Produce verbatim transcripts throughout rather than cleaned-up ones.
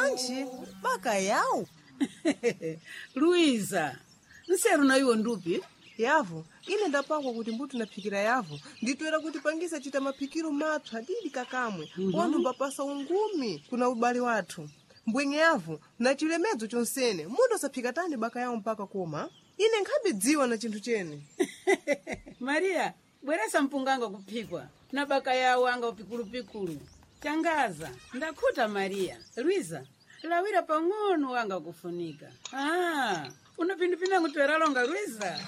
bwanji baka yawo. Luiza, nseru na iwo ndupi? Yavu, ine ndapangwa kuti mbuti naphikira yavu. Nditoera kuti pangisa chita maphikiro mapsa didi kakamwe. Mm -hmm. Wanu mbapasa ungumi kuna ubali watu. Mbwenye yavu, na chilemedzo chonsene. Mundo saphika tani baka yawo mpaka koma. Ine nkhabe dziwa na chintu chene. Maria, bweresa mpunganga kuphikwa. Na baka yawo anga upikulu pikulu. Changaza, ndakuta Maria. Luiza, lawira pang'ono wanga kufunika. Ah, unapindupinda ngutuera longa Luiza.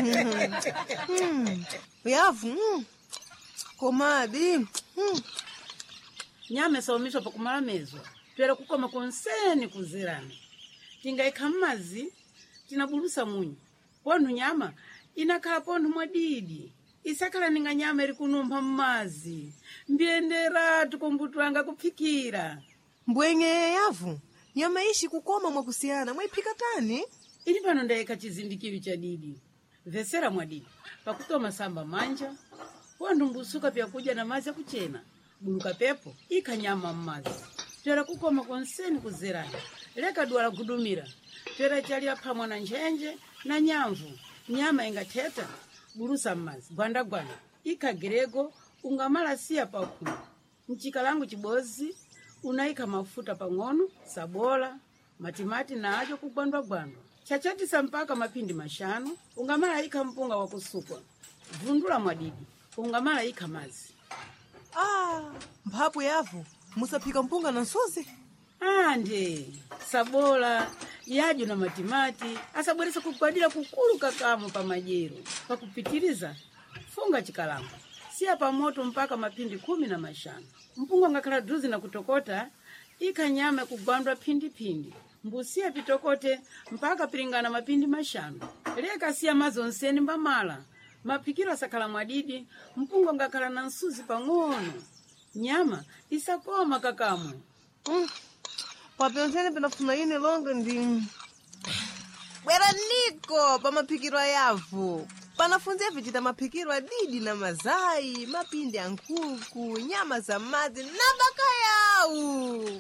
mm. Yavu, mm. Komadi. Mm. Nyame saumisho pa kumala mezwa. Tuera kukoma konseni kuzirani. Tinga ikamazi, tinabulusa munyu. Ponu nyama, inakala ponu mwadidi. Isakala ninga nyama irikunumpa mazi. Mbiendera tukumbutu wanga kuphikira. Mbwenye yavu, nyama ishi kukoma mwakusiana, mwaipika tani? Ili pano ndaeka chizindikiwi cha didi. Vesera mwadidi, pakutoma samba manja, wandu mbusuka pia kuja na mazi ya kuchena. Buluka pepo, ika nyama mazi. Tuera kukoma konseni kuzirani. Leka duwala kudumira. Tuera chalia pamwa na njenje na nyamvu. Nyama inga teta, burusa mazi. Gwanda gwanda, ika grego, ungamala siya paku. Mchikalangu chibozi, unaika mafuta pang'ono, sabola, matimati na ajo kugwandwa gwandwa. Chachati sampaka mapindi mashano, ungamala ika mpunga wakusukwa. Vundula mwadidi, ungamala ika mazi. Ah, mpapu yavu, musapika mpunga na sozi? Ande, sabola, yajo na matimati, asabweresa kukwadila kukulu kakamu pa majero. Pakupitiliza, funga chikalangu. Siya pa moto mpaka mapindi kumi na mashano. Mpunga ngakala duzi na kutokota, ika nyama kugwandwa pindi pindi. Mbusia pitokote mpaka piringana mapindi mashano. Leka siya mazonseni mbamala. Mapikiro sakala mwadidi, mpunga ngakala na nsuzi pang'ono. Nyama isakoma kakamu. Mm. Papionsene pinafuna ine longa ndi... Bwera niko pa mapikiro yavu. Panafunzia vichita mapikiro didi na mazai, mapindi ya nkuku, nyama za mazi na baka yawo.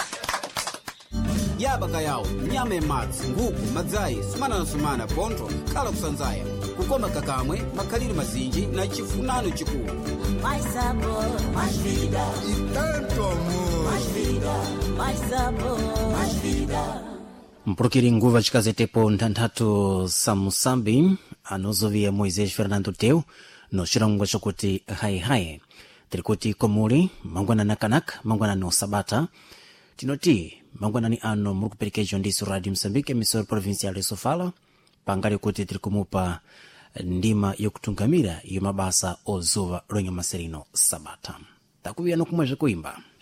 Ya baka yawo, nyama mazi, nguku, mazai, sumana na sumana, ponto, kala kusanzaya. Kukoma kakamwe, makaliri mazinji na chifunano chikulu. Mais sabor, mais vida. E tanto amor. Mais vida, mais sabor, mais vida. Mpurukiri nguva chikazetepo ntanthatu samusambi anozovia Moisés Fernando Teu no chirango chokuti hai hai tirikuti komuli mangwana nakanak mangwana no sabata tinoti mangwana ni ano murukupelikejo ndiso Radio Msambike emisora provincial de Sofala pangali kuti tirikumupa ndima yokutungamira yomabasa ozuva lwenye maserino sabata takuvia no kumweza kuimba.